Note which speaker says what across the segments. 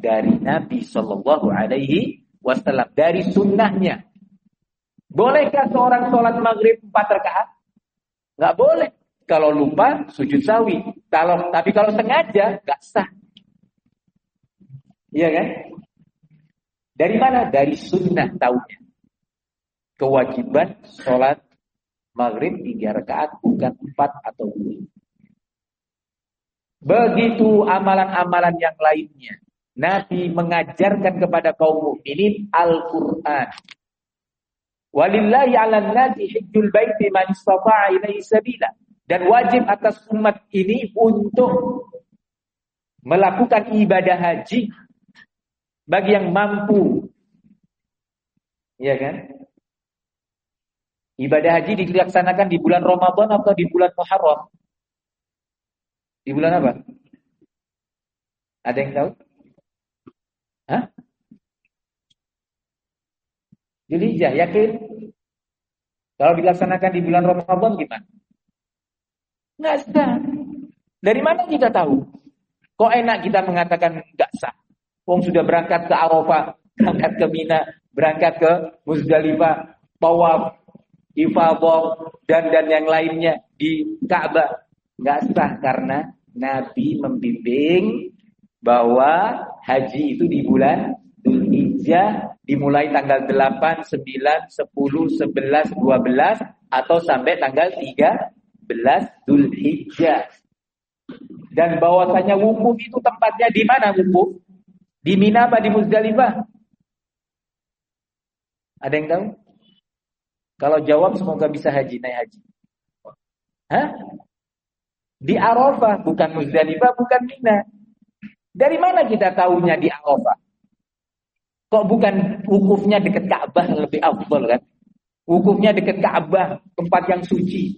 Speaker 1: dari Nabi Shallallahu Alaihi Wasallam, dari sunnahnya. Bolehkah seorang sholat maghrib 4 rakaat? Nggak boleh. Kalau lupa sujud sawi. Tapi kalau sengaja nggak sah. Iya kan? Dari mana? Dari sunnah taunya. Kewajiban sholat maghrib 3 rakaat, bukan 4 atau 2. Begitu amalan-amalan yang lainnya. Nabi mengajarkan kepada kaum mukminin Al-Quran. Walillahi 'alan nasi hajjul baiti man istata'a ilaihi sabila. Dan wajib atas umat ini untuk melakukan ibadah haji bagi yang mampu. Iya kan? Ibadah haji dilaksanakan di bulan Ramadan atau di bulan Muharram? Di bulan apa? Ada yang tahu? Hah? Dzulhijjah, yakin? Kalau dilaksanakan di bulan Ramadan gimana? Nggak sah. Dari mana kita tahu? Kok enak kita mengatakan nggak sah? Wong sudah berangkat ke Arafah, berangkat ke Mina, berangkat ke Muzdalifah, tawaf, ifadah, dan yang lainnya di Ka'bah. Nggak sah karena Nabi membimbing bahwa haji itu di bulan Dzulhijjah, dimulai tanggal 8, 9, 10, 11, 12 atau sampai tanggal 13 Dzulhijjah. Dan bahwasanya wukuf itu tempatnya di mana wukuf? Di Mina apa di Muzdalifah? Ada yang tahu? Kalau jawab semoga bisa naik haji. Hah? Di Arafah, bukan Muzdalifah, bukan Mina. Dari mana kita tahunya di Arafah? Kok bukan wukufnya dekat Ka'bah lebih afdal kan? Wukufnya dekat Ka'bah, tempat yang suci.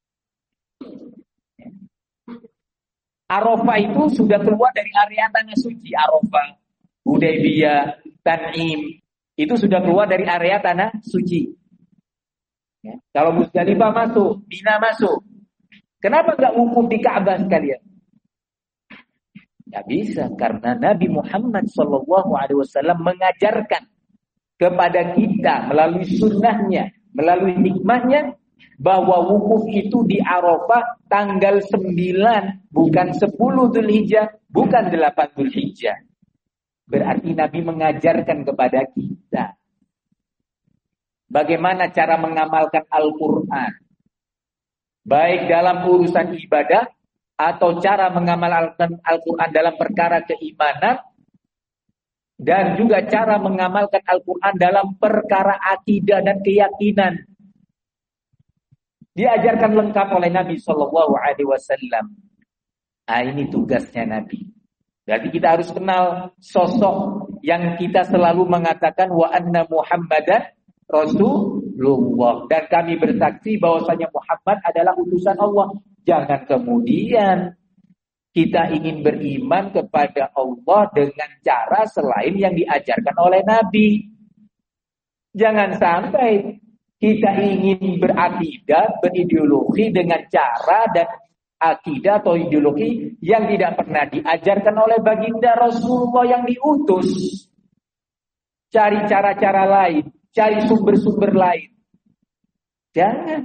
Speaker 1: Arafah itu sudah keluar dari area tanah suci. Arafah, Hudaybiyah, Tan'im, itu sudah keluar dari area tanah suci. Ya. Kalau Muzdalifah masuk, Mina masuk. Kenapa enggak wukuf di Ka'bah sekalian? Enggak bisa, karena Nabi Muhammad SAW mengajarkan kepada kita melalui sunnahnya, melalui hikmahnya, bahwa wukuf itu di Arafah tanggal 9, bukan 10 Dzulhijjah, bukan 8 Dzulhijjah. Berarti Nabi mengajarkan kepada kita bagaimana cara mengamalkan Al-Quran, baik dalam urusan ibadah atau cara mengamalkan Al-Quran dalam perkara keimanan, dan juga cara mengamalkan Al-Quran dalam perkara akidah dan keyakinan. Diajarkan lengkap oleh Nabi Shallallahu Alaihi Wasallam. Nah, ini tugasnya Nabi. Berarti kita harus kenal sosok yang kita selalu mengatakan wa anna Muhammadan Rasulullah, dan kami bersaksi bahwasanya Muhammad adalah utusan Allah. Jangan kemudian kita ingin beriman kepada Allah dengan cara selain yang diajarkan oleh Nabi. Jangan sampai kita ingin berakidah, berideologi dengan cara dan akidah atau ideologi yang tidak pernah diajarkan oleh baginda Rasulullah yang diutus. Cari cara-cara lain, cari sumber-sumber lain. Jangan.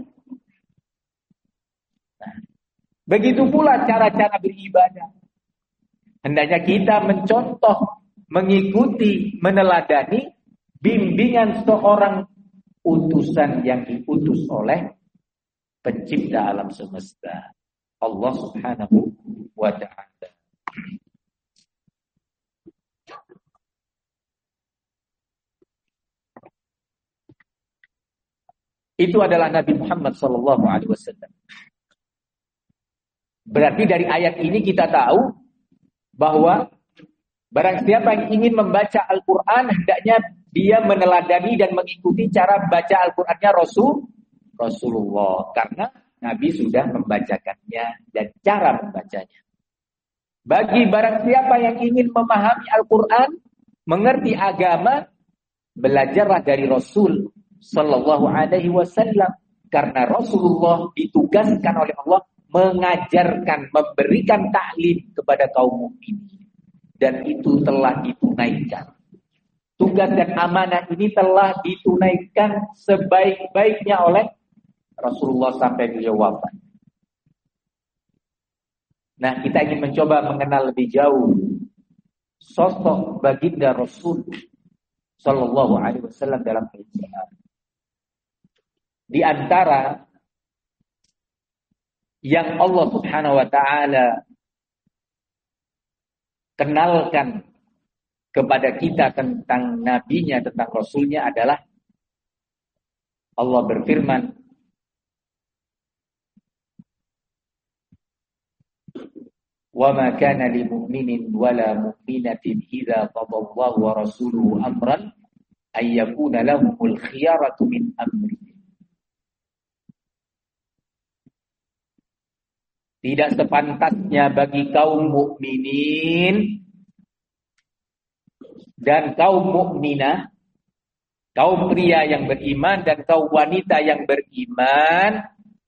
Speaker 1: Nah, begitu pula cara-cara beribadah. Hendaknya kita mencontoh, mengikuti, meneladani bimbingan seorang utusan yang diutus oleh pencipta alam semesta, Allah Subhanahu wa ta'ala. Itu adalah Nabi Muhammad sallallahu alaihi wasallam. Berarti dari ayat ini kita tahu bahwa barang siapa yang ingin membaca Al-Quran, hendaknya dia meneladani dan mengikuti cara baca Al-Qurannya Rasulullah. Karena Nabi sudah membacakannya dan cara membacanya. Bagi barang siapa yang ingin memahami Al-Quran, mengerti agama, belajarlah dari Rasul Sallallahu Alaihi Wasallam. Karena Rasulullah ditugaskan oleh Allah mengajarkan, memberikan taklim kepada kaum mukminin. dan itu telah ditunaikan. Tugas dan amanah ini telah ditunaikan sebaik-baiknya oleh Rasulullah sampai beliau wafat. Nah, kita ingin mencoba mengenal lebih jauh sosok baginda Rasul Sallallahu Alaihi Wasallam dalam Al-Quran. Di antara yang Allah Subhanahu Wa Taala kenalkan kepada kita tentang nabinya, tentang rasulnya adalah Allah berfirman, "Wa ma kana lil mu'minin wala mu'minatin idza qadallahu wa rasuluhu amran ay yakuna lahumul khiyaratu min amri." Tidak sepantasnya bagi kaum mukminin dan kaum mukminah, kaum pria yang beriman dan kaum wanita yang beriman,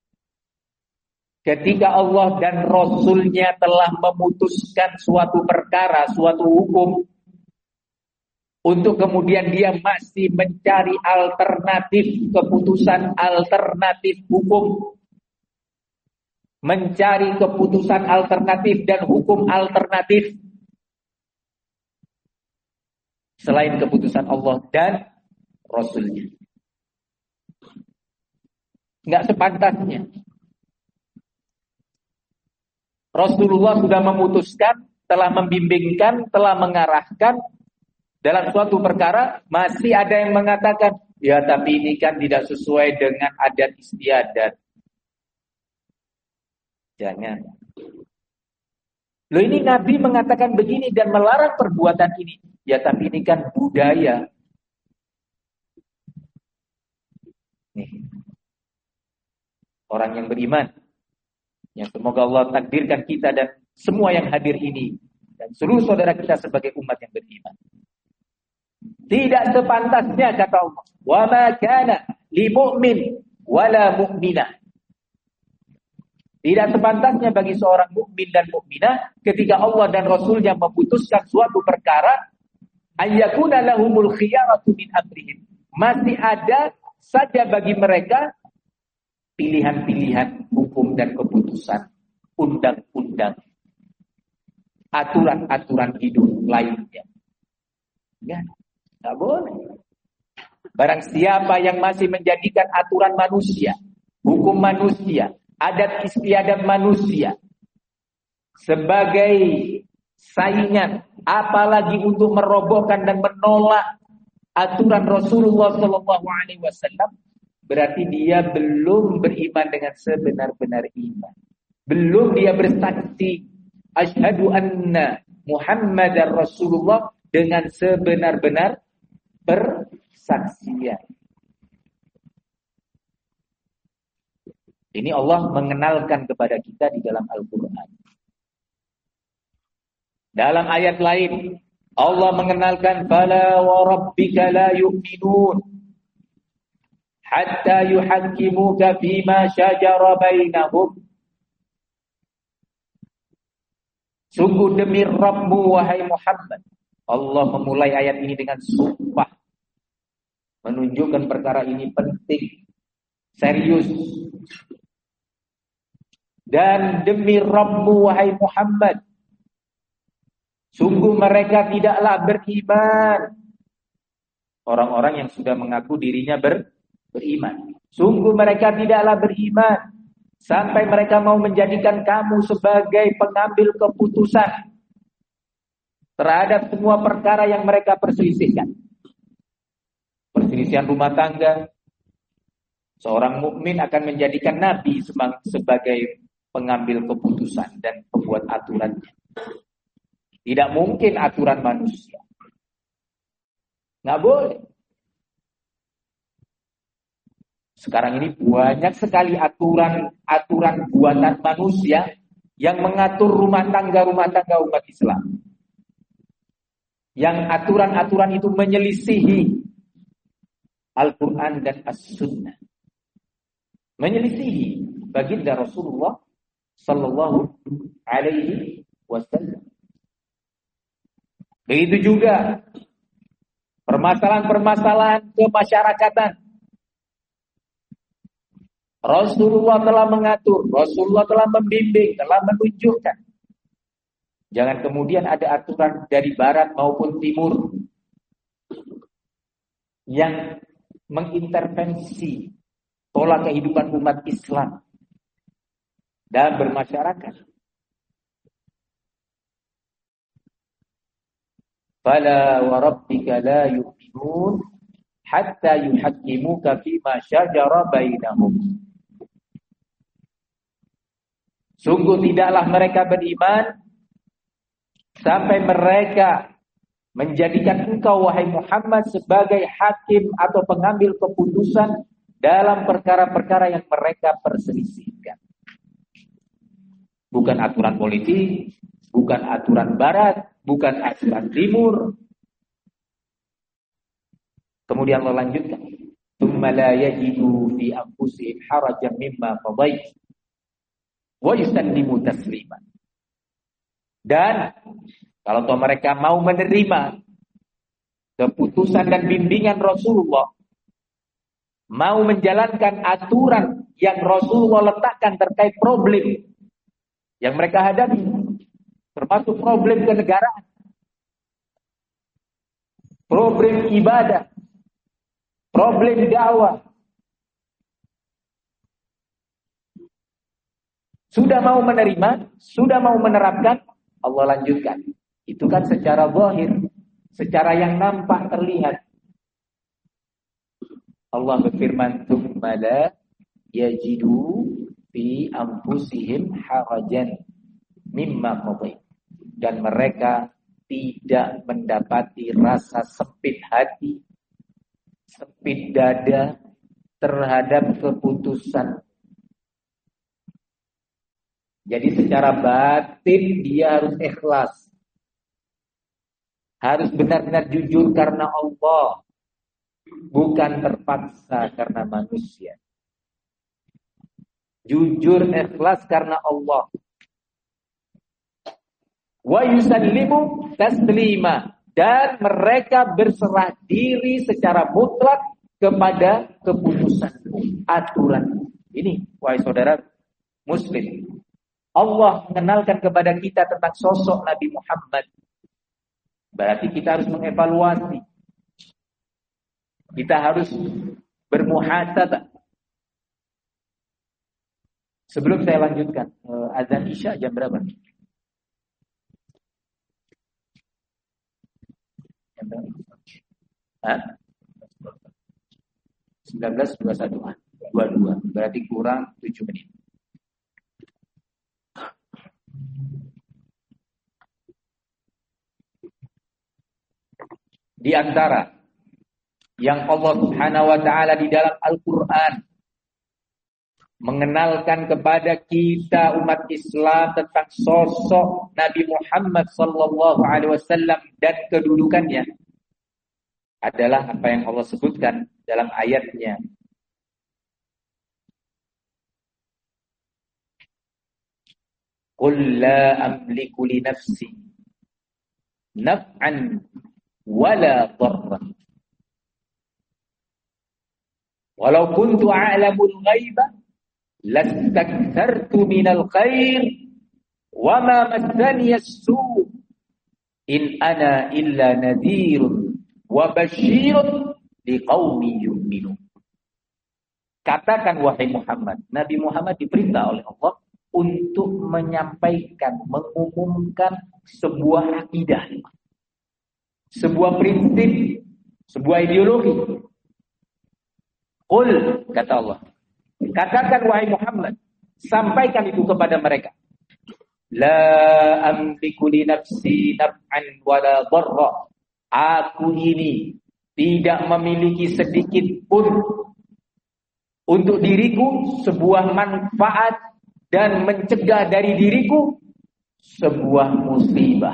Speaker 1: ketika Allah dan Rasul-Nya telah memutuskan suatu perkara, suatu hukum, untuk kemudian dia masih mencari alternatif keputusan, alternatif hukum, mencari keputusan alternatif dan hukum alternatif selain keputusan Allah dan Rasul-Nya. Enggak sepantasnya. Rasulullah sudah memutuskan, telah membimbingkan, telah mengarahkan dalam suatu perkara, masih ada yang mengatakan, ya tapi ini kan tidak sesuai dengan adat istiadat. Jangan. Loh, ini Nabi mengatakan begini dan melarang perbuatan ini. Ya tapi ini kan budaya. Nih. Orang yang beriman, yang semoga Allah takdirkan kita dan semua yang hadir ini dan seluruh saudara kita sebagai umat yang beriman. Tidak sepantasnya kata Allah, wa ma kana li mu'min wala mu'minah. Tidak sepantasnya bagi seorang mukmin dan mukminah ketika Allah dan Rasul-Nya memutuskan suatu perkara, ayyakuna lahumul khiyaratu min amrihim. Masih ada saja bagi mereka pilihan-pilihan hukum dan keputusan, undang-undang, aturan-aturan hidup lainnya. Ya, tidak boleh. Barang siapa yang masih menjadikan aturan manusia, hukum manusia, adat istiadat manusia sebagai saingan, apalagi untuk merobohkan dan menolak aturan Rasulullah SAW, berarti dia belum beriman dengan sebenar-benar iman. Belum dia bersaksi asyhadu anna Muhammadar Rasulullah dengan sebenar-benar persaksian. Ini Allah mengenalkan kepada kita di dalam Al-Quran. Dalam ayat lain, Allah mengenalkan, "Fala wa rabbika la yu'minun hatta yuhakkimuka fima syajara bainahum." Sungguh demi Rabbmu, wahai Muhammad. Allah memulai ayat ini dengan sumpah, menunjukkan perkara ini penting, serius. Dan demi Rabbmu, wahai Muhammad, sungguh mereka tidaklah beriman. Orang-orang yang sudah mengaku dirinya beriman. Sungguh mereka tidaklah beriman sampai mereka mau menjadikan kamu sebagai pengambil keputusan terhadap semua perkara yang mereka perselisihkan. Perselisihan rumah tangga, seorang mukmin akan menjadikan Nabi sebagai pengambil keputusan dan pembuat aturannya. Tidak mungkin aturan manusia. Nggak boleh. Sekarang ini banyak sekali aturan buatan manusia yang mengatur rumah tangga umat Islam. Yang aturan-aturan itu menyelisihi Al-Quran dan As-Sunnah. Menyelisihi baginda Rasulullah Sallallahu Alaihi Wasallam. Begitu juga permasalahan-permasalahan kemasyarakatan. Rasulullah telah mengatur, Rasulullah telah membimbing, telah menunjukkan. Jangan kemudian ada aturan dari barat maupun timur yang mengintervensi pola kehidupan umat Islam dalam bermasyarakat. Fala wa rabbika la yu'minun hatta yuhaqqimuka fima syajara bainahum. Sungguh tidaklah mereka beriman sampai mereka menjadikan engkau wahai Muhammad sebagai hakim atau pengambil keputusan dalam perkara-perkara yang mereka perselisihkan. Bukan aturan politik, bukan aturan barat, bukan aturan timur. Kemudian Allah lanjutkan, "Tsumma la yajidu fi anfusihim harajan mimma qadait wa yusallimu taslima." Dan kalau mereka mau menerima keputusan dan bimbingan Rasulullah, mau menjalankan aturan yang Rasulullah letakkan terkait problem yang mereka hadapi, termasuk problem kenegaraan, problem ibadah, problem dakwah. Sudah mau menerima, sudah mau menerapkan, Allah lanjutkan. Itu kan secara zahir, secara yang nampak terlihat. Allah berfirman, "Tsumma la yajidu fi anfusihim harajan mimma qadait." Dan mereka tidak mendapati rasa sempit hati, sempit dada terhadap keputusan. Jadi secara batin dia harus ikhlas. Harus benar-benar jujur karena Allah, bukan terpaksa karena manusia. Jujur ikhlas karena Allah. Wa yusallimu taslima, dan mereka berserah diri secara mutlak kepada keputusan aturan. Ini wahai saudara muslim, Allah mengenalkan kepada kita tentang sosok Nabi Muhammad. Berarti kita harus mengevaluasi. Kita harus bermuhasabah. Sebelum saya lanjutkan, azan Isya jam berapa? Jam berapa? 19.21. Berarti kurang 7 menit. Di antara yang Allah Subhanahu wa taala di dalam Al-Qur'an mengenalkan kepada kita umat Islam tentang sosok Nabi Muhammad sallallahu alaihi wasallam dan kedudukannya adalah apa yang Allah sebutkan dalam ayatnya. Qul la amliku li nafsi naf'an wala dharran walau kuntu a'lamul ghaiba lastakthartu minal khair wa ma massani as-su' in ana illa nadhirun wa basyirun liqaumin yu'minun. Katakan wahai Muhammad, Nabi Muhammad diperintah oleh Allah untuk menyampaikan, mengumumkan sebuah akidah, sebuah prinsip, sebuah ideologi. Qul, kata Allah, katakan wahai Muhammad, sampaikan itu kepada mereka. La amliku li nafsi naf'an wala dharra. Aku ini tidak memiliki sedikit pun untuk diriku sebuah manfaat dan mencegah dari diriku sebuah musibah.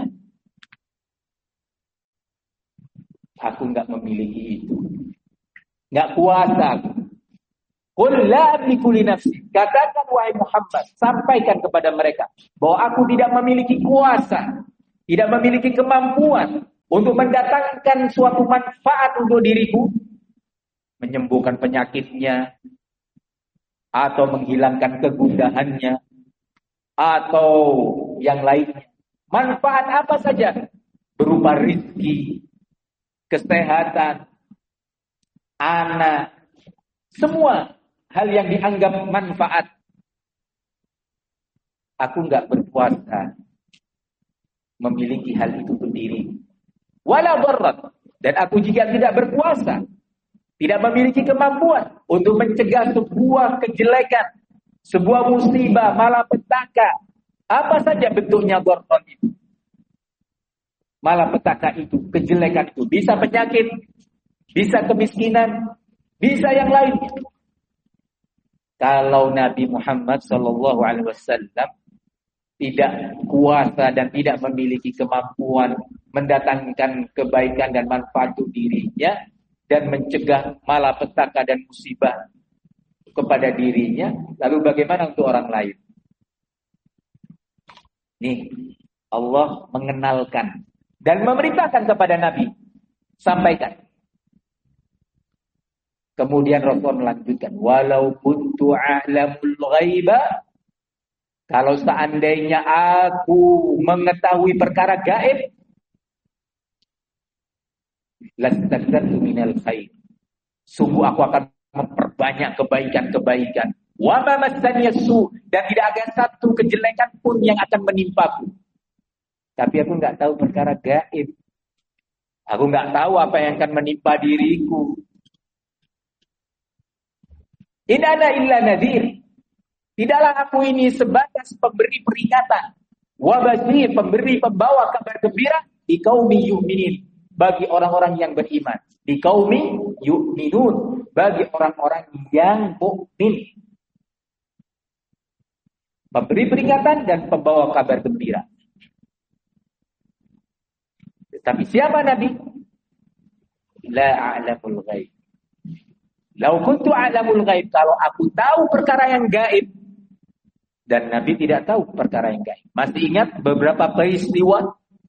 Speaker 1: Aku enggak memiliki itu. Enggak kuasa. Qul la amliku li nafsi. Katakan wahai Muhammad, sampaikan kepada mereka bahwa aku tidak memiliki kuasa, tidak memiliki kemampuan untuk mendatangkan suatu manfaat untuk diriku, menyembuhkan penyakitnya, atau menghilangkan kegundahannya, atau yang lainnya. Manfaat apa saja, berupa rezeki, kesehatan, anak, semua hal yang dianggap manfaat. Aku enggak berpuasa memiliki hal itu untuk diri. Wala darrat, dan aku jika tidak berpuasa, tidak memiliki kemampuan untuk mencegah sebuah kejelekan, sebuah musibah, malapetaka, apa saja bentuknya darrat itu. Malapetaka itu, kejelekan itu, bisa penyakit, bisa kemiskinan, bisa yang lain. Kalau Nabi Muhammad SAW tidak kuasa dan tidak memiliki kemampuan mendatangkan kebaikan dan manfaat untuk dirinya dan mencegah malapetaka dan musibah kepada dirinya, lalu bagaimana untuk orang lain? Nih, Allah mengenalkan dan memerintahkan kepada Nabi, sampaikan. Kemudian Rasul melanjutkan, walau kuntu a'lamul ghaiba, kalau seandainya aku mengetahui perkara gaib, lastaghfartu minal khair, sungguh aku akan memperbanyak kebaikan-kebaikan. Wa ma massani su, dan tidak ada satu kejelekan pun yang akan menimpaku. Tapi aku enggak tahu perkara gaib. Aku enggak tahu apa yang akan menimpa diriku. In ana illa nadhir. Tidaklah aku ini sebatas pemberi peringatan, wa basyir, pemberi pembawa kabar gembira, di qaumi yu'minin, bagi orang-orang yang beriman, di qaumi yu'minun, bagi orang-orang yang mukmin. Pemberi peringatan dan pembawa kabar gembira. Tapi siapa Nabi? La a'lamul ghaib. Lau kuntu a'lamul ghaib, kalau aku tahu perkara yang gaib. Dan Nabi tidak tahu perkara yang gaib. Masih ingat beberapa peristiwa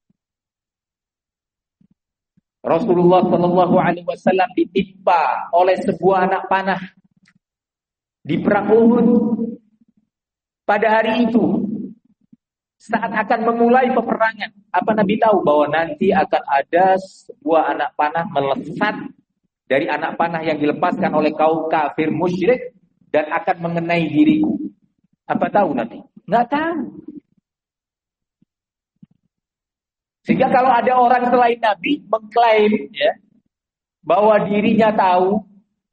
Speaker 1: Rasulullah SAW ditimpa oleh sebuah anak panah di perang Uhud. Pada hari itu, saat akan memulai peperangan, apa Nabi tahu bahwa nanti akan ada sebuah anak panah melesat dari anak panah yang dilepaskan oleh kaum kafir musyrik dan akan mengenai diriku. Apa tahu Nabi? Nggak tahu. Sehingga kalau ada orang selain Nabi mengklaim ya, bahwa dirinya tahu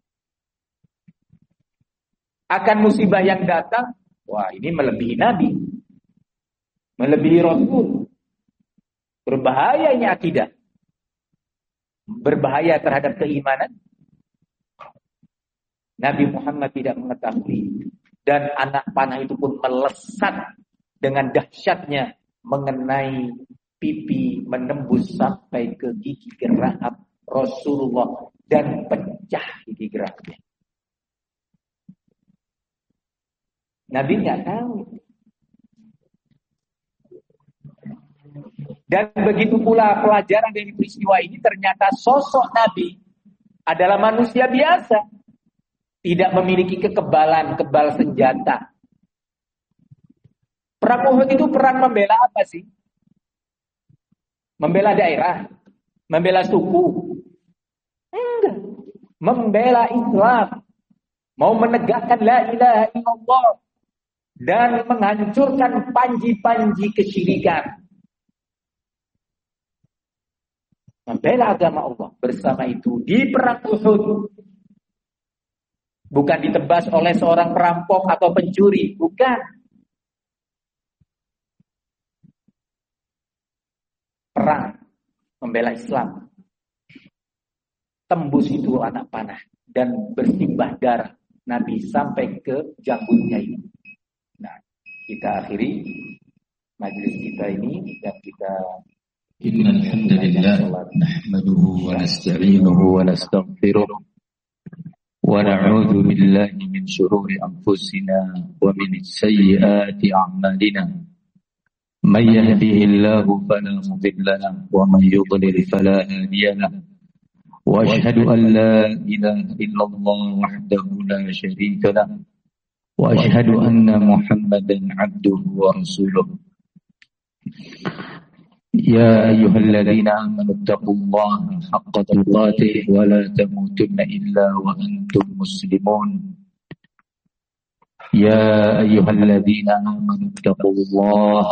Speaker 1: akan musibah yang datang, wah ini melebihi Nabi, melebihi Rasul. Berbahaya ini akidah, berbahaya terhadap keimanan. Nabi Muhammad tidak mengetahui. Dan anak panah itu pun melesat dengan dahsyatnya mengenai pipi, menembus sampai ke gigi geraham Rasulullah dan pecah gigi geraham. Nabi nggak tahu. Dan begitu pula pelajaran dari peristiwa ini, ternyata sosok Nabi adalah manusia biasa. Tidak memiliki kekebalan, kebal senjata. Perang Uhud itu perang membela apa sih? Membela daerah? Membela suku? Enggak. Membela Islam. Mau menegakkan la ilaha illallah. Dan menghancurkan panji-panji kesyirikan. Membela agama Allah. Bersama itu di perang Uhud, bukan ditebas oleh seorang perampok atau pencuri, bukan. Perang membela Islam. Tembus itu anak panah dan bersimbah darah Nabi sampai ke janggutnya ini. Nah, kita akhiri majelis kita ini dan kita
Speaker 2: innal hamdalillah nahmaduhu wa nasta'inuhu wa nastaghfiruh. ونعوذ بالله من شرور أنفسنا ومن سيئات أعمالنا من يهده الله فلا مضل له ومن يضلل فلا هادي له وأشهد أن لا إله إلا الله وحده لا شريك له وأشهد أن محمدا عبده ورسوله يا أيها الذين آمنوا اتقوا الله حق تقاته ولا تموتن إلا وأنتم مسلمون يا أيها الذين آمنوا اتقوا الله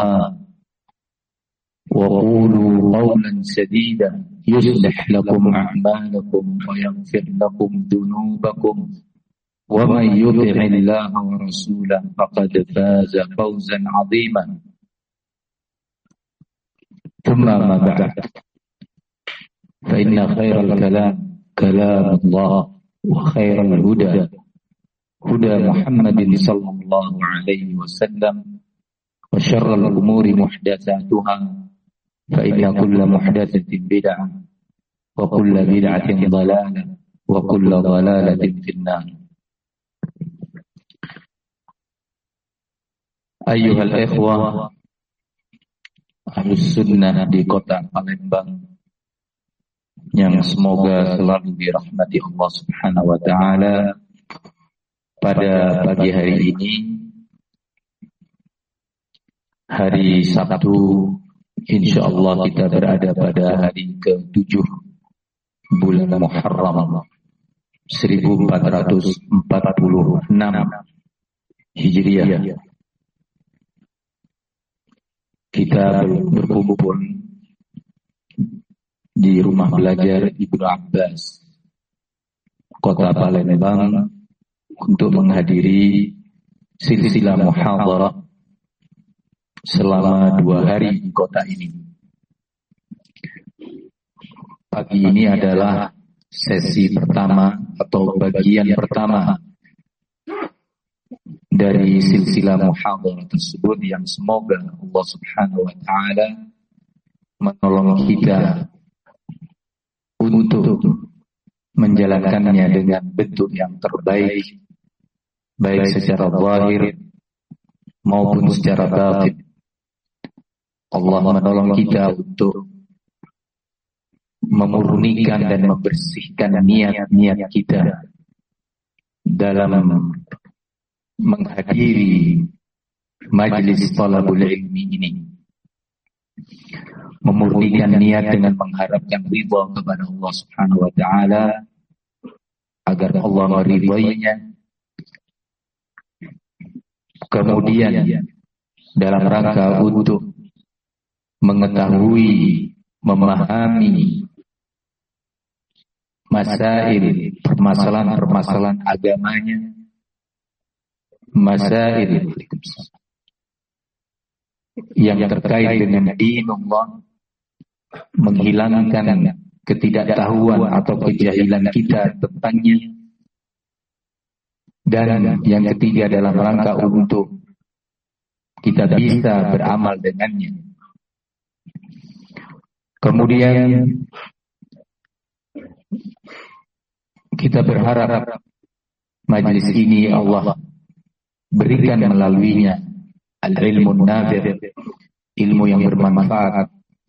Speaker 2: وقولوا قولا سديدا يصلح لكم أعمالكم ويغفر لكم ذنوبكم ومن يطع الله ورسوله فقد فاز فوزا عظيما ثم ما بعد فإن خير الكلام كلام الله وخير الهدى هدى محمد صلى الله عليه وسلم وشر الأمور محدثاتها فإن كل محدثة بدعة وكل بدعة ضلالة وكل ضلالة في النار. أيها الإخوة Ahlus Sunnah di kota Palembang yang semoga selalu dirahmati Allah Subhanahu wa taala. Pada pagi hari ini, hari Sabtu, insyaallah kita berada pada hari ke-7 bulan Muharram 1446 Hijriah. Kita berkumpul di rumah belajar Ibnu Abbas, kota Palembang, untuk menghadiri silsilah muhadharah selama 2 hari di kota ini. Pagi ini adalah sesi pertama atau bagian pertama dari silsilah muhadharah tersebut yang semoga Allah Subhanahu wa taala menolong kita untuk menjalankannya dengan bentuk yang terbaik, baik secara zahir maupun secara batin. Allah menolong kita untuk memurnikan dan membersihkan niat-niat kita dalam menghadiri majlis talabul ilmi ini, memurnikan niat dengan mengharapkan ridha kepada Allah Subhanahu wa taala agar Allah meridainya. Kemudian dalam rangka untuk mengetahui, memahami masail, permasalahan-permasalahan agamanya, masail yang terkait dengan dinullah, menghilangkan ketidaktahuan atau kejahilan kita tentangnya. Dan yang ketiga dalam rangka untuk kita bisa beramal dengannya. Kemudian kita berharap majlis ini Allah berikan melaluinya al-ilmu nafi', ilmu yang bermanfaat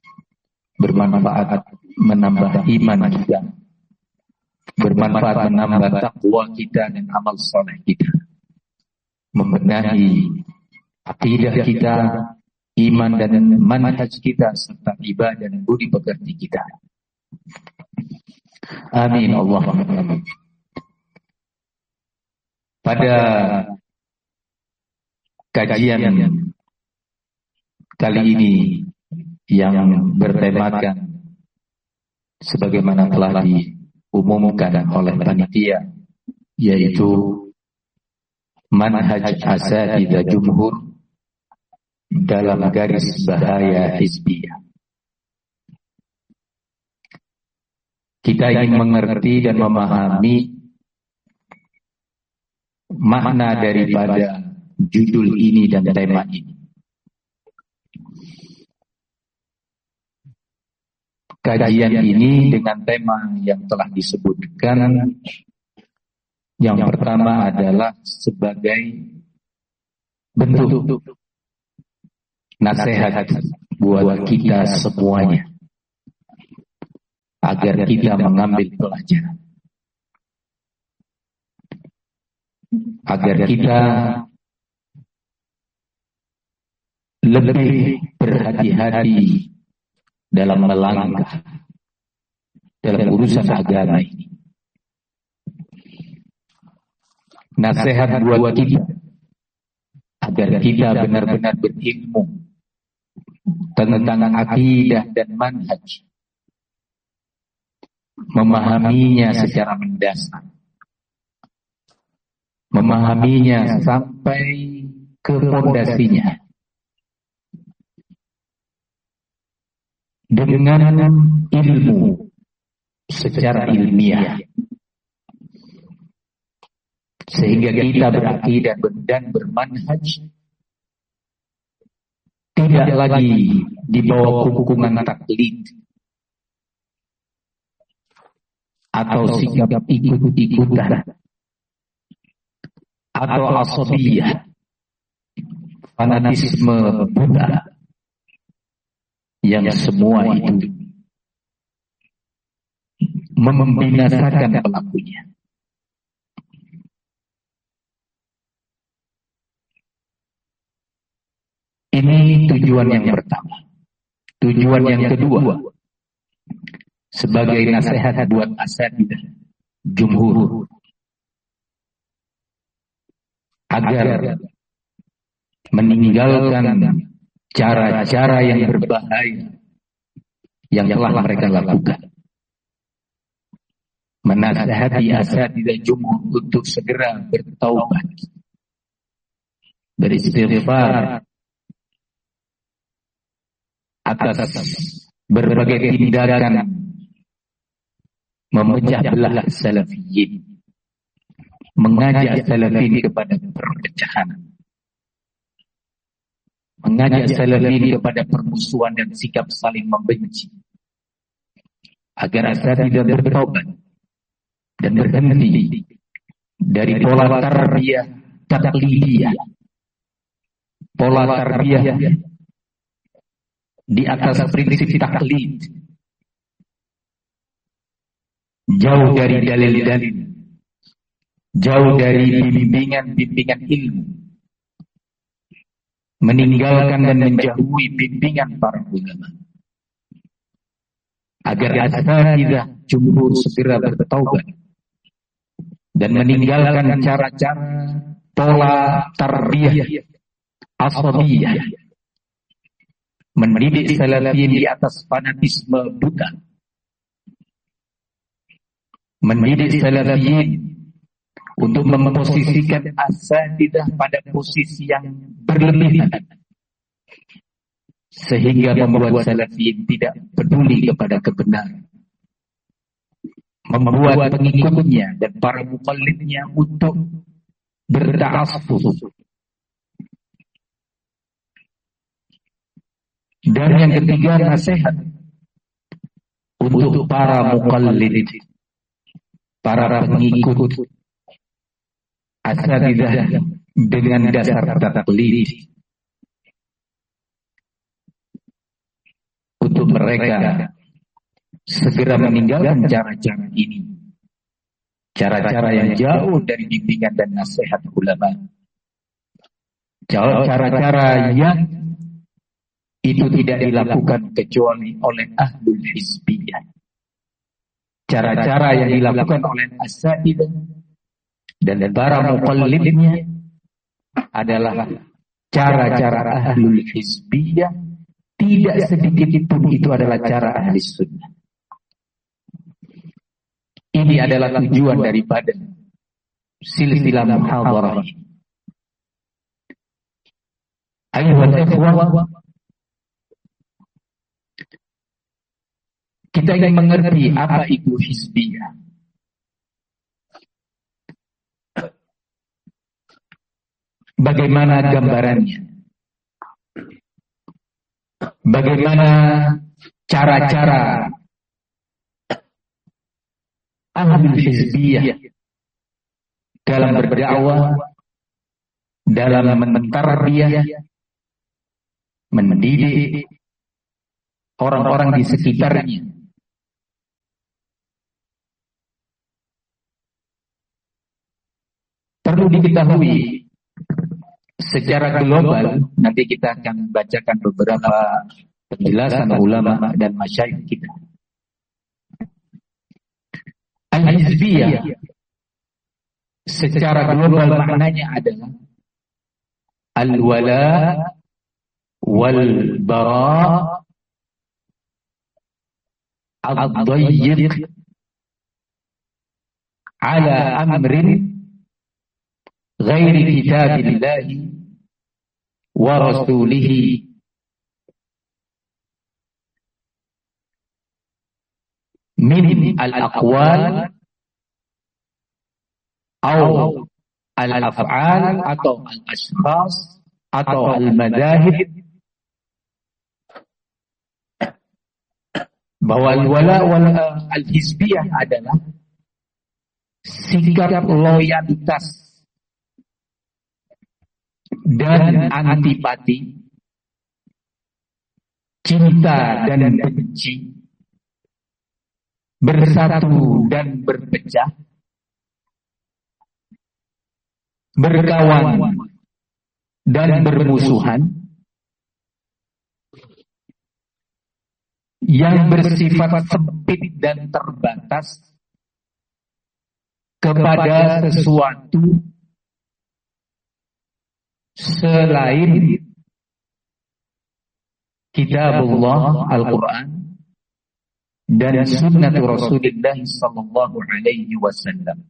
Speaker 2: menambah iman kita, bermanfaat menambah takwa kita dan amal saleh kita, membenahi akidah kita, iman dan manhaj kita, serta ibadah dan budi pekerti kita. Amin Allahumma amin. Pada kajian kali ini yang bertemakan sebagaimana telah diumumkan oleh panitia, yaitu manhaj asatidzah jumhur dalam garis bahaya hizbiyah. Kita ingin mengerti dan memahami makna daripada judul ini dan tema ini. Kajian ini dengan tema yang telah disebutkan, yang pertama adalah sebagai bentuk nasihat buat kita semuanya agar kita mengambil pelajaran, agar kita lebih berhati-hati dalam melangkah dalam urusan agama ini. Nasihat buat kita agar kita benar-benar berilmu tentang akidah dan manhaj, memahaminya secara mendasar, memahaminya sampai ke fondasinya dengan ilmu secara ilmiah, sehingga kita berakidah dan bermanhaj tidak lagi di bawah hukuman taklid atau sikap ikut-ikutan atau asabiyah, fanatisme buta, yang semua itu membinasakan pelakunya. Ini tujuan yang pertama. Tujuan yang kedua, sebagai nasihat buat asatidzah jumhur agar meninggalkan cara-cara yang berbahaya yang telah mereka lakukan. Menasihati asatidzah jumhur untuk segera bertaubat, beristighfar atas berbagai tindakan memecah belah salafiyin, mengajak salafiyin kepada perpecahan, mengajak salafiyin kepada permusuhan dan sikap saling membenci, agar asatidzah bertaubat dan berhenti dari pola tarbiyah taklidiyah, pola tarbiyah di atas prinsip taklid, jauh dari dalil-dalil, jauh dari bimbingan-bimbingan ilmu, meninggalkan dan menjauhi bimbingan para ulama, agar asatidzah jumhur segera bertaubat dan meninggalkan cara-cara pola tarbiyah asabiyah, mendidik salafiyin di atas fanatisme buta, mendidik salafiyin untuk memposisikan asatidzah pada posisi yang berlebihan, sehingga membuat salafiyin tidak peduli kepada kebenaran, membuat pengikutnya dan para muqallidnya untuk berta'assub. Dan yang ketiga, nasihat untuk para muqallid, para pengikut asatidzah dengan dasar taklid, untuk mereka segera meninggalkan cara-cara ini, cara-cara yang jauh dari bimbingan dan nasihat ulama, cara-cara yang itu tidak dilakukan kecuali oleh ahlul hizbiyah, cara-cara yang dilakukan oleh asatidzah dan para muqallidnya adalah cara-cara ahlul hizbiyah. Tidak sedikit pun itu adalah cara ahli sunnah. Ini adalah tujuan daripada silsilah muhadharah. Ayuhal ikhwah, kita ingin mengerti apa itu hizbiyah. Bagaimana gambarannya? Bagaimana cara-cara ahlul hizbiyah dalam berdakwah, dalam mentarbiyah, mendidik orang-orang di sekitarnya. Perlu diketahui secara global, nanti kita akan bacakan beberapa penjelasan ulama dan masyayikh kita. Al-Hizbiyah secara global maknanya adalah al-wala wal-bara ad-dayyiq ala amrin ghairi kitabillahi wa rasulihi min al-aqwal atau al-af'al atau al-ashkhas atau al-madahib, bahwa al-wala wal al-hizbiyah adalah sikap loyalitas dan antipati, cinta dan benci, bersatu dan berpecah, berkawan dan bermusuhan, yang bersifat sempit dan terbatas kepada sesuatu selain kitabullah Al-Quran dan sunnah Rasulullah sallallahu alaihi wasallam.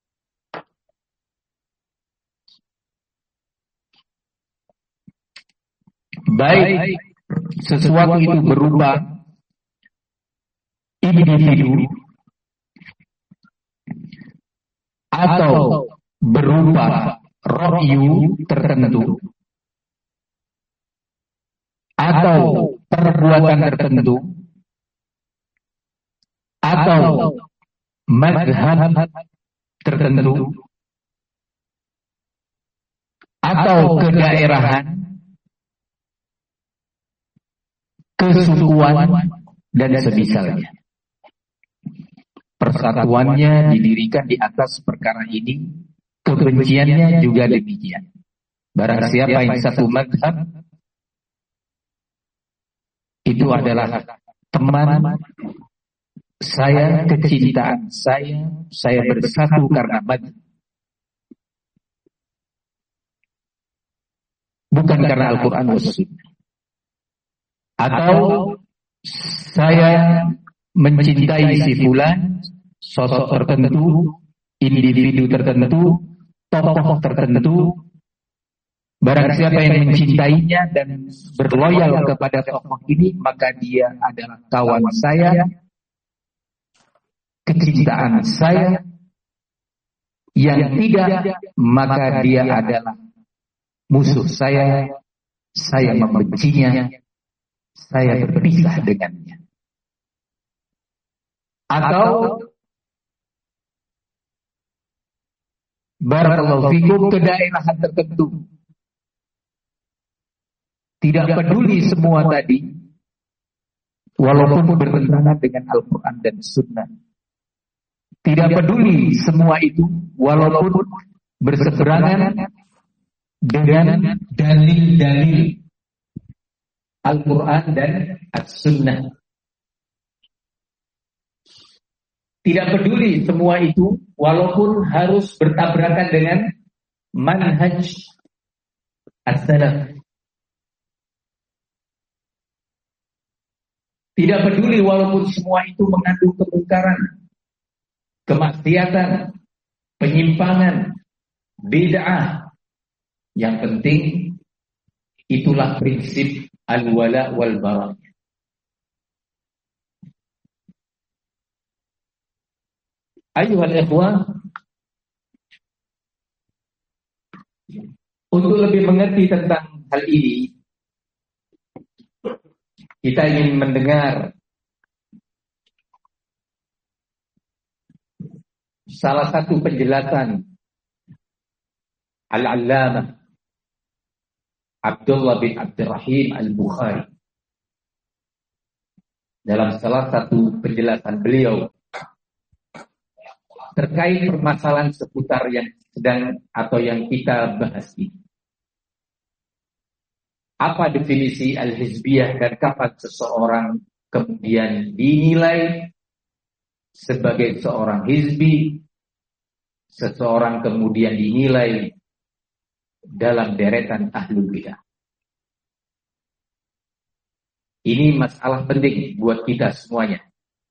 Speaker 2: Baik sesuatu itu berupa individu atau berupa ra'yu tertentu atau perbuatan tertentu atau mazhab tertentu atau kedaerahan, kesukuan dan semisalnya. Persatuannya didirikan di atas perkara ini, kebenciannya juga demikian. Barang siapa yang satu mazhab, itu adalah teman saya, kecintaan saya bersatu karena mazhab, bukan karena Al-Quran wa Sunnah. Atau saya mencintai si fulan, sosok tertentu, individu tertentu, tokoh tertentu. Barang siapa yang mencintainya dan berloyal kepada tokoh ini, maka dia adalah kawan saya, kecintaan saya. Yang tidak, maka dia adalah musuh saya membencinya, saya berpisah dengannya. Atau barakallahu fikum, kedaerahan tertentu. Tidak peduli semua tadi, walaupun bertentangan dengan Al-Quran dan Sunnah. Tidak peduli semua itu, walaupun berseberangan dengan dalil-dalil Al-Quran dan As-Sunnah. Tidak peduli semua itu, walaupun harus bertabrakan dengan manhaj as-salaf. Tidak peduli walaupun semua itu mengandung kemungkaran, kemaksiatan, penyimpangan, bid'ah. Yang penting itulah prinsip al-wala wal bara. Ayuhal ikhwah, untuk lebih mengerti tentang hal ini, kita ingin mendengar salah satu penjelasan Al-Allamah
Speaker 1: Abdullah bin Abdurrahim Al-Bukhari dalam salah satu penjelasan beliau terkait permasalahan seputar yang sedang atau yang kita bahas ini. Apa definisi al-hizbiyah dan kapan seseorang kemudian dinilai sebagai seorang hizbi, seseorang kemudian dinilai dalam deretan ahlul bidah. Ini masalah penting buat kita semuanya.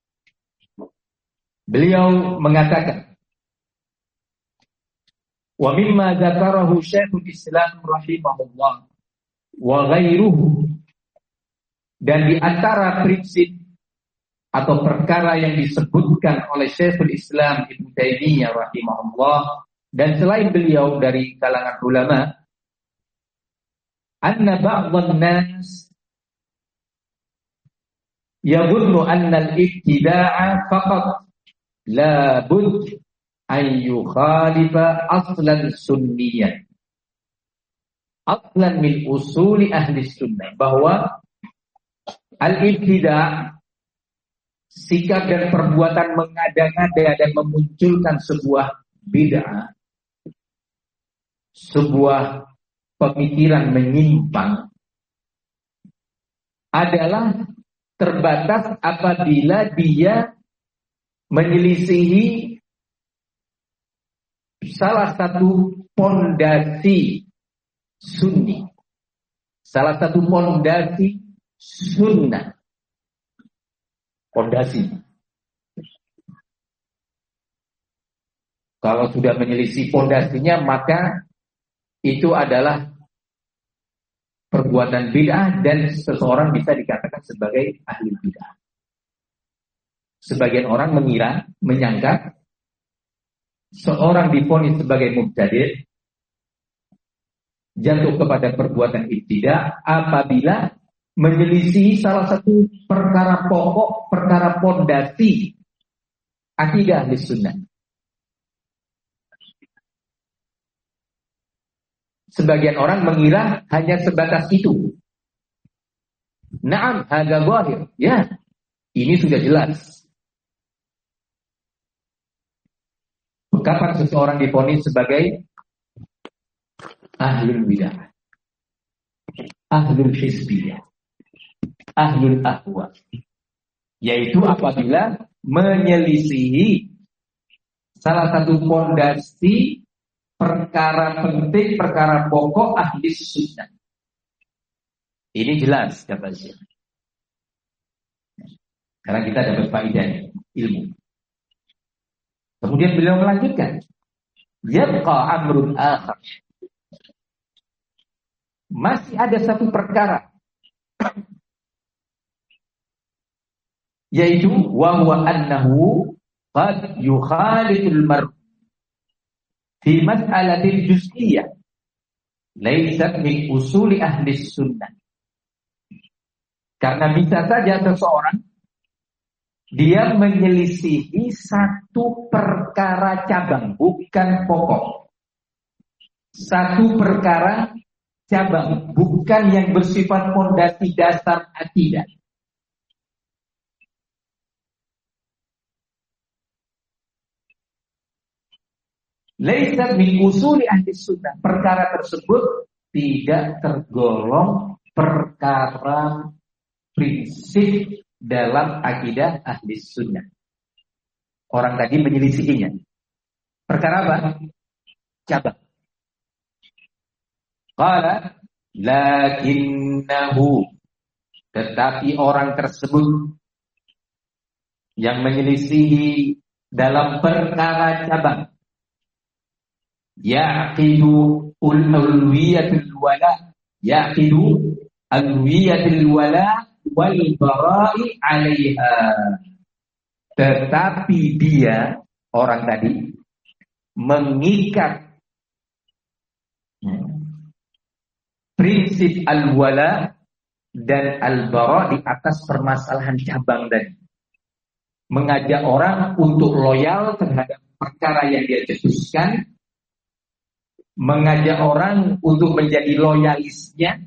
Speaker 1: Beliau mengatakan, wa mimma dzakarahu Syekhul Islam rahimahullah wa ghairuhu, dan di antara prinsip atau perkara yang disebutkan oleh Syekhul Islam Ibnu Taimiyah rahimahullah dan selain beliau dari kalangan ulama, anna ba'dhan nas yadhunnu anna al-ibtida'a faqat la bud an yukhalifa aslan sunniyyan, aslan min usuli ahli sunnah, bahwa al-ibtida', sikap dan perbuatan mengada-ngada dan memunculkan sebuah bid'ah, sebuah pemikiran menyimpang, adalah terbatas apabila dia menyelisihi salah satu pondasi sunni, salah satu pondasi sunnah. Pondasi. Kalau sudah menyelisih pondasinya, maka itu adalah perbuatan bid'ah dan seseorang bisa dikatakan sebagai ahli bid'ah. Sebagian orang menyangka seorang divonis sebagai mubtadi', jatuh kepada perbuatan ibtidah apabila menyelisih salah satu perkara pokok, perkara pondasi akidah ahli sunnah. Sebagian orang mengira hanya sebatas itu. Naam, hadza zahir. Ya, ini sudah jelas. Kapan seseorang divonis sebagai ahlul bidah, ahlul hizbiyah, ahlul ahwa, yaitu apabila menyelisihi salah satu pondasi perkara penting, perkara pokok ahli sunnah. Ini jelas kata Syekh. Karena kita dapat faedah ilmu. Kemudian beliau melanjutkan, yabqa amrun akhar, masih ada satu perkara, yaitu wa huwa annahu qad yukhaliful mar' fi mas'alatil juz'iyyah laysat min usuli ahli sunnah. Karena bisa saja seseorang dia menyelisihi satu perkara cabang, bukan pokok. Satu perkara cabang, bukan yang bersifat fondasi dasar akidah. Laisat min usuli ahli sunnah. Perkara tersebut tidak tergolong perkara prinsip dalam akidah ahli sunnah. Orang tadi menyelisihinya. Perkara apa? Cabang. Qala lakinnahu, tetapi orang tersebut yang menyelisihi dalam perkara cabang, yaqidu ulwiyatul wala, yaqidu ulwiyatul wala wal bara'i 'alaiha. Tetapi dia, orang tadi, mengikat prinsip al-wala dan al-bara' di atas permasalahan cabang tadi. Mengajak orang untuk loyal terhadap perkara yang dia cetuskan mengajak orang untuk menjadi loyalisnya,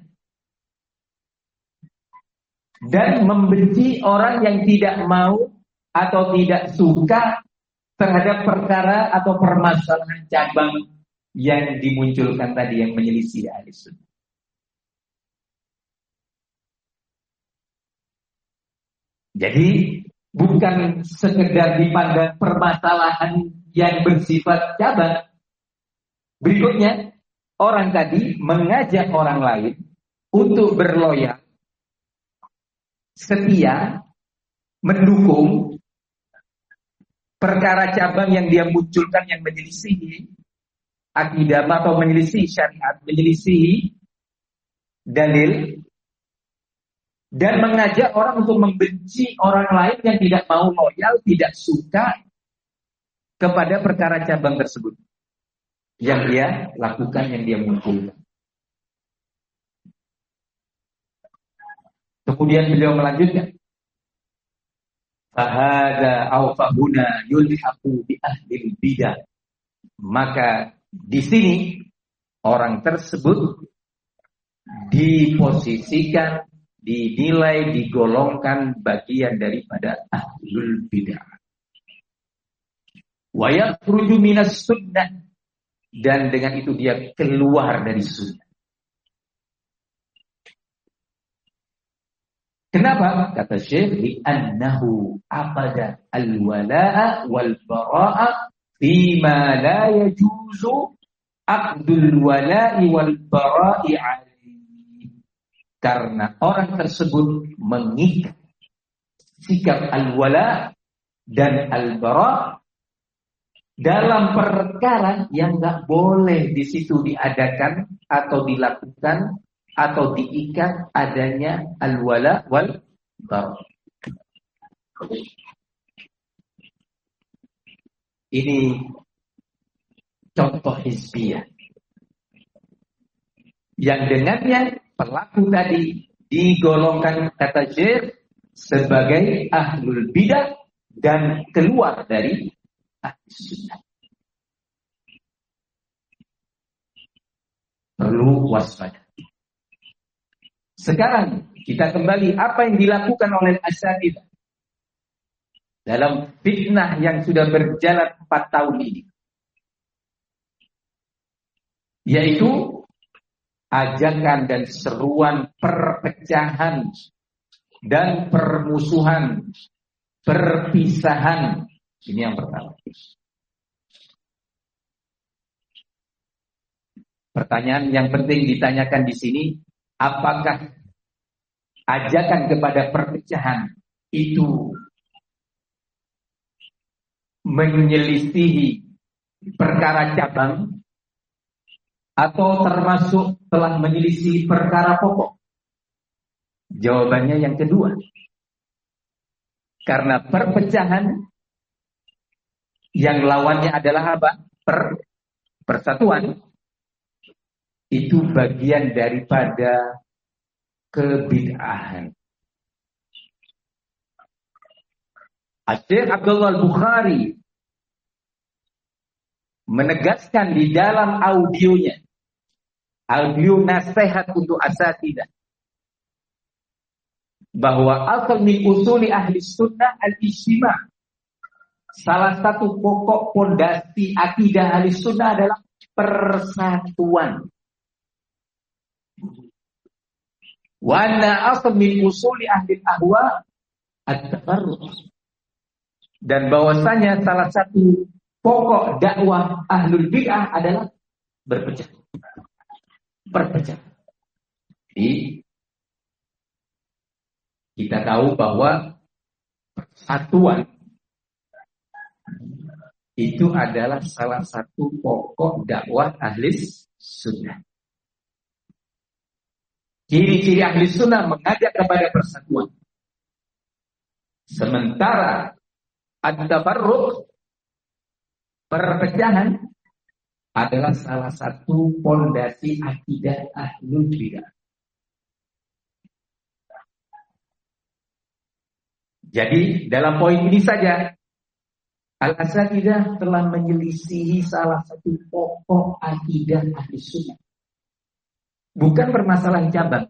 Speaker 1: dan membenci orang yang tidak mau atau tidak suka terhadap perkara atau permasalahan cabang yang dimunculkan tadi yang menyelisih ahli sunnah. Jadi bukan sekedar dipandang permasalahan yang bersifat cabang. Berikutnya, orang tadi mengajak orang lain untuk berloyal, setia, mendukung perkara cabang yang dia munculkan yang menyelisihi akidah atau menyelisihi syariat, menyelisihi dalil, dan mengajak orang untuk membenci orang lain yang tidak mau loyal, tidak suka kepada perkara cabang tersebut yang dia lakukan, yang dia munculkan. Kemudian beliau melanjutkan, fahada aw fahuna yulhaqu bi ahli bidah. Maka di sini orang tersebut diposisikan, dinilai, digolongkan bagian daripada ahlul bidah. Wa yakhruju minas sunnah, dan dengan itu dia keluar dari sunnah. Kenapa? Kata Syekh, li'annahu abada al-wala'a wal-bara'a fima la yajuzu aqdul wala'i wal-bara'i alaihi. Karena orang tersebut mengikat sikap al-wala' dan al-bara' dalam perkara yang nggak boleh di situ diadakan atau dilakukan atau diikat adanya al-wala wal bara. Ini contoh hizbiyah yang dengannya pelaku tadi digolongkan, kata Syekh, sebagai ahlul bidah dan keluar dari ahli sunnah. Perlu waspada. Sekarang kita kembali apa yang dilakukan oleh Asy'ariyah dalam fitnah yang sudah berjalan 4 tahun ini, yaitu ajakan dan seruan perpecahan dan permusuhan, perpisahan. Ini yang pertama. Pertanyaan yang penting ditanyakan di sini, apakah ajakan kepada perpecahan itu menyelisihi perkara cabang atau termasuk telah menyelisihi perkara pokok? Jawabannya yang kedua. Karena perpecahan yang lawannya adalah apa? Persatuan. Itu bagian daripada kebid'ahan. Syekh Abdullah Al-Bukhari menegaskan di dalam audionya, audio nasihat untuk asatidzah, bahwa asal min usuli ahli sunnah al-ijtima'. Salah satu pokok pondasi akidah ahli sunnah adalah persatuan. Wa anna asal min usuli ahli ahwa at-tafarruq. Dan bahwasanya salah satu pokok dakwah ahlul bid'ah adalah berpecah. Berpecah. Jadi kita tahu bahwa persatuan itu adalah salah satu pokok dakwah ahli sunnah. Ciri-ciri ahli sunnah mengajak kepada persatuan. Sementara at-tafarruq, perpecahan, adalah salah satu pondasi akidah ahlul bidah. Jadi dalam poin ini saja Al-Asatidzah telah menyelisihi salah satu pokok akidah ahli sunnah. Bukan permasalahan cabang.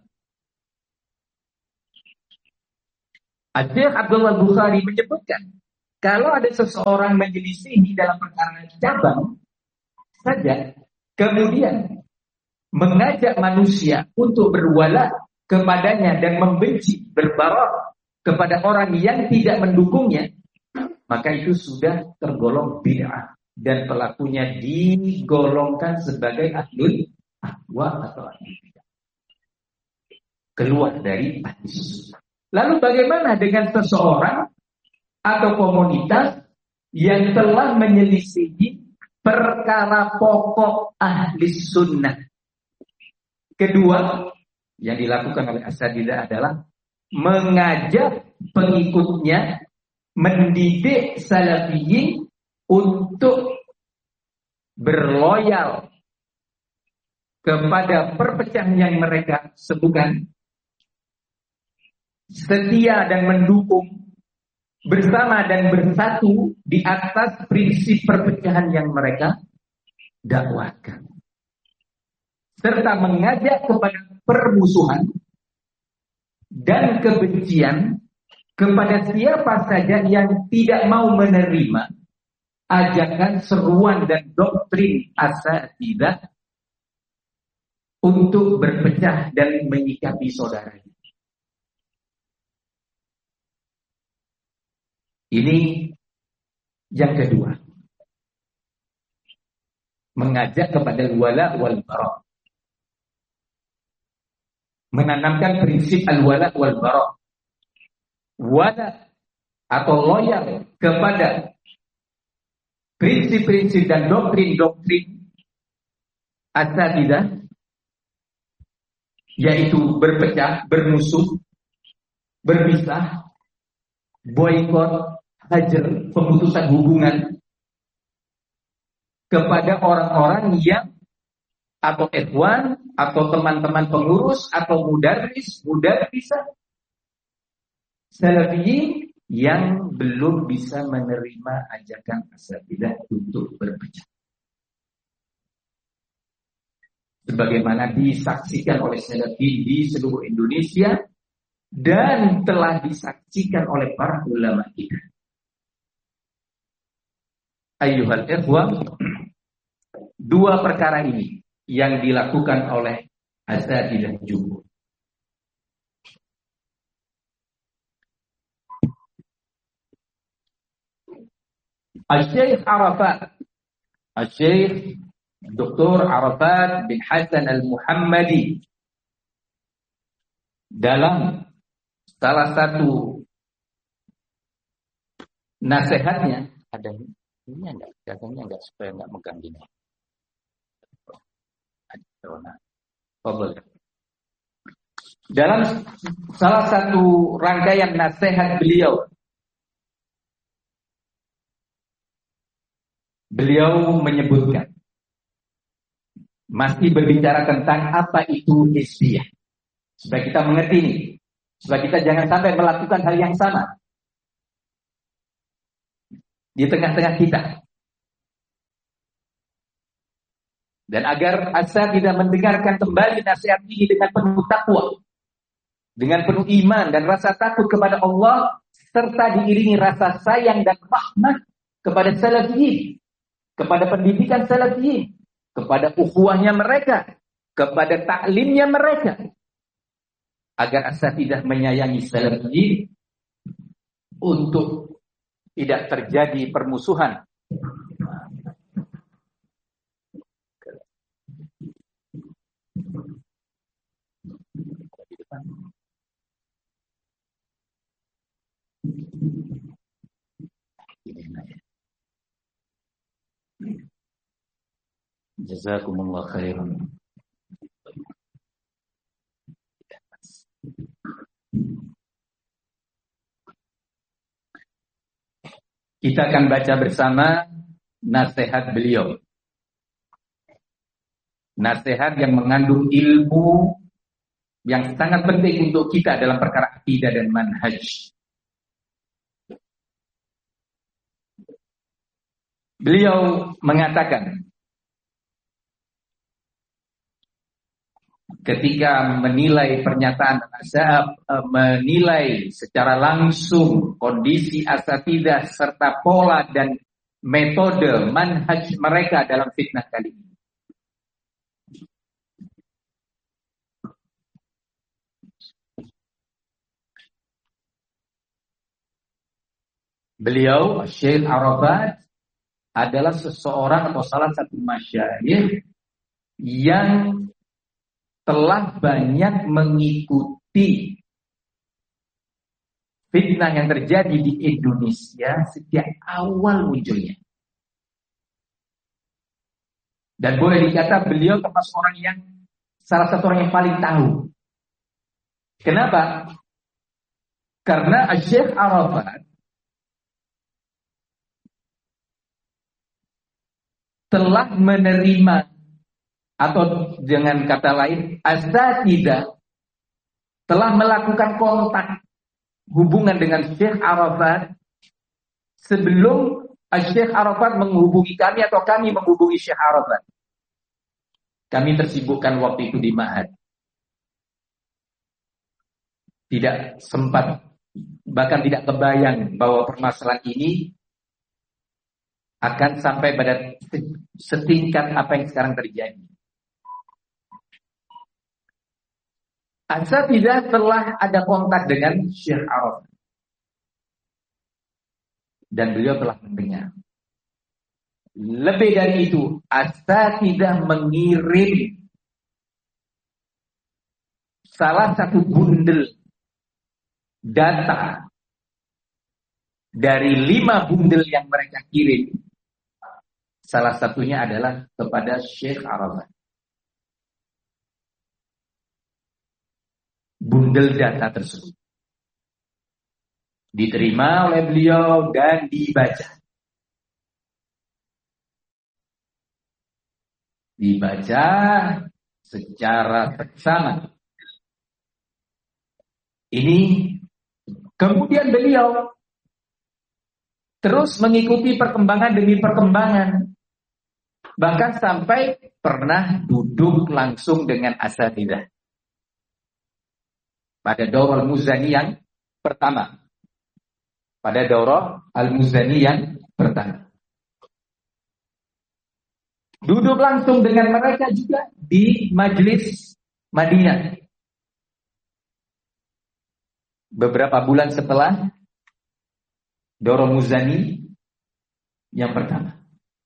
Speaker 1: Syekh Abdullah Bukhari menyebutkan, kalau ada seseorang menyelisihi dalam perkara cabang saja, kemudian mengajak manusia untuk berwala kepadanya dan membenci, berbarok kepada orang yang tidak mendukungnya, maka itu sudah tergolong bid'ah dan pelakunya digolongkan sebagai ahlul ahwa atau ahli bid'ah, keluar dari ahli sunnah. Lalu bagaimana dengan seseorang atau komunitas yang telah menyelisihi perkara pokok ahli sunnah? Kedua, yang dilakukan oleh Asatidzah adalah mengajak pengikutnya, mendidik salafiyin untuk berloyal kepada perpecahan yang mereka sebutkan, setia dan mendukung, bersama dan bersatu di atas prinsip perpecahan yang mereka dakwahkan, serta mengajak kepada permusuhan dan kebencian kepada siapa saja yang tidak mau menerima ajakan, seruan dan doktrin Asatidzah untuk berpecah dan menyikapi saudaranya. Ini yang kedua, mengajak kepada wala wal bara, menanamkan prinsip al-wala wal bara, wala atau loyal kepada prinsip-prinsip dan doktrin-doktrin Asatidzah, yaitu berpecah, bermusuh, berpisah, boikot, hajar, pemutusan hubungan kepada orang-orang yang atau ikhwan atau teman-teman pengurus atau mudarrisah salafiyin yang belum bisa menerima ajakan Asatidzah untuk berpecah. Sebagaimana disaksikan oleh salafiyin di seluruh Indonesia dan telah disaksikan oleh para ulama kita. Ayyuhal ikhwah, dua perkara ini yang dilakukan oleh Asatidzah jumhur. Al-Syekh Arafat, Al-Syekh Dr. Arafat bin Hasan Al-Muhammadi, dalam salah satu nasihatnya, ada ini enggak, katanya enggak, supaya enggak megang gini. Dalam salah satu rangkaian nasihat beliau menyebutkan, masih berbicara tentang apa itu hizbiyah, supaya kita mengerti ini, supaya kita jangan sampai melakukan hal yang sama di tengah-tengah kita. Dan agar Asatidzah mendengarkan kembali nasihat ini dengan penuh takwa, dengan penuh iman dan rasa takut kepada Allah, serta diiringi rasa sayang dan rahmat kepada salafiyin, kepada pendidikan salafiyin, kepada ukhuwahnya mereka, kepada taklimnya mereka, agar Asatidzah menyayangi salafiyin untuk tidak terjadi permusuhan Jazakumullah khairan. Kita akan baca bersama nasihat beliau. Nasihat yang mengandung ilmu yang sangat penting untuk kita dalam perkara akidah dan manhaj. Beliau mengatakan ketika menilai pernyataan menilai secara langsung kondisi asatidzah serta pola dan metode manhaj mereka dalam fitnah kali ini. Beliau, Syekh Arafat, adalah seseorang atau salah satu masyayikh yang telah banyak mengikuti fitnah yang terjadi di Indonesia sejak awal munculnya. Dan boleh dikata beliau termasuk orang yang salah satu orang yang paling tahu. Kenapa? Karena Syekh Arafat telah menerima, atau dengan kata lain, asatidzah telah melakukan kontak hubungan dengan Syekh Arafat sebelum Syekh Arafat menghubungi kami atau kami menghubungi Syekh Arafat. Kami tersibukkan waktu itu di Ma'had. Tidak sempat, bahkan tidak kebayang bahwa permasalahan ini akan sampai pada setingkat apa yang sekarang terjadi. Asatidzah telah ada kontak dengan Syekh Arafat dan beliau telah mendengar. Lebih dari itu, asatidzah mengirim salah satu bundel data dari 5 bundel yang mereka kirim. Salah satunya adalah kepada Syekh Arafat. Bundel data tersebut diterima oleh beliau dan dibaca. Dibaca secara seksama. Ini kemudian beliau terus mengikuti perkembangan demi perkembangan. Bahkan sampai pernah duduk langsung dengan asatidzah pada Daurah Al-Muzani yang pertama. Pada Daurah Al-Muzani yang pertama. Duduk langsung dengan mereka juga di Majlis Madinah. Beberapa bulan setelah Daurah Muzani yang pertama.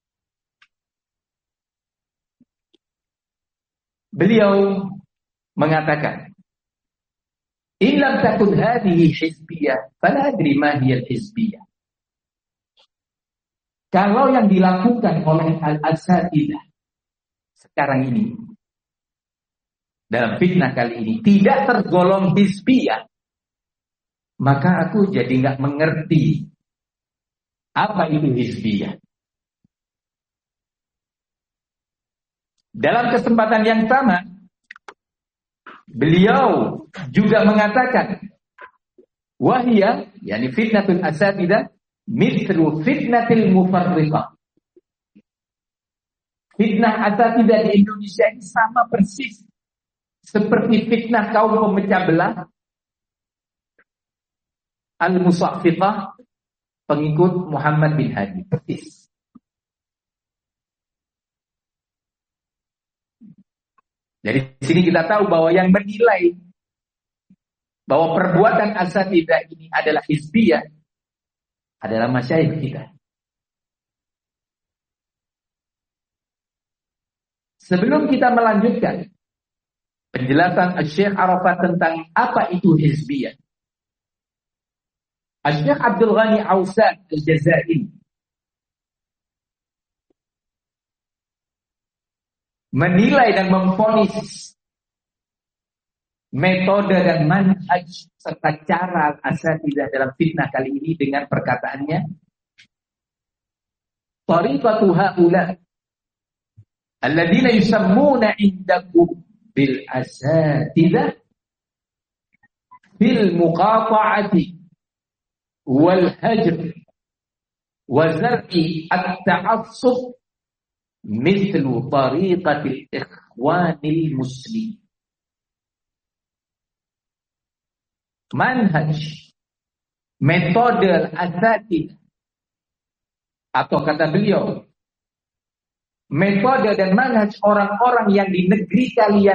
Speaker 1: Beliau mengatakan, "In lam takun hadhihi hizbiyah, fala adri ma hiya al-hizbiyah." Kalau yang dilakukan oleh al-asatidzah sekarang ini dalam fitnah kali ini tidak tergolong hizbiyah, maka aku jadi nggak mengerti apa itu hizbiyah. Dalam kesempatan yang sama, beliau juga mengatakan, wahia, yakni fitnatul asatidzah, mithlu fitnatil mufarriqah. Fitnah asatidzah di Indonesia ini sama persis seperti fitnah kaum pemecah belah, al-musaffiqah, pengikut Muhammad bin Hadi, persis. Dari sini kita tahu bahwa yang menilai bahwa perbuatan asatidzah ini adalah hizbiyah adalah masyayikh kita. Sebelum kita melanjutkan penjelasan Syekh Arafat tentang apa itu hizbiyah, Syekh Abdul Ghani Ausad Al-Jazairi menilai dan memvonis metode dan manhaj serta cara asatidzah dalam fitnah kali ini dengan perkataannya, tariqatu haula alladziina yusammuna indakum bil asatidzah bil muqata'ati wal hajr wa zar'i at-ta'assub mithlu tariqatil ikhwanil muslim. Manhaj, metode al-asatid, atau kata beliau, metode dan manhaj orang-orang yang di negeri kalian